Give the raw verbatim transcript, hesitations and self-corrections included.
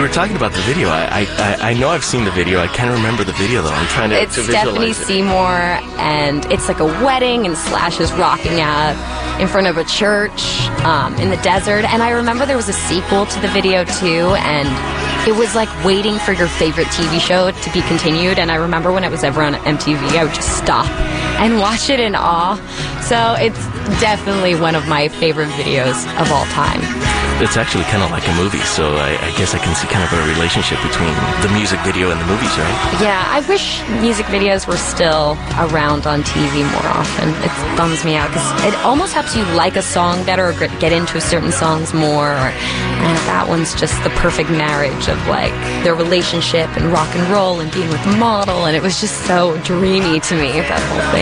were talking about the video. I, I I know I've seen the video. I can't remember the video though. I'm trying to, it's to visualize Stephanie it. Seymour, and it's like a wedding, and Slash is rocking out in front of a church um, in the desert. And I remember there was a sequel to the video too, and it was like waiting for your favorite T V show to be continued. And I remember when it was ever on M T V, I would just stop and watch it in awe. So it's definitely one of my favorite videos of all time. It's actually kind of like a movie, so I, I guess I can see kind of a relationship between the music video and the movies, right? Yeah, I wish music videos were still around on T V more often. It bums me out because it almost helps you like a song better or get into certain songs more. Or, and that one's just the perfect marriage of like their relationship and rock and roll and being with a model, and it was just so dreamy to me, that whole thing.